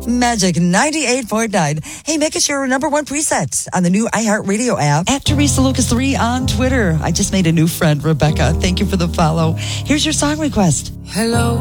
Magic 98.9. Hey, make it your number one preset on the new iHeartRadio app. At Teresa Lucas 3 on Twitter. I just made a new friend, Rebecca. Thank you for the follow. Here's your song request. Hello.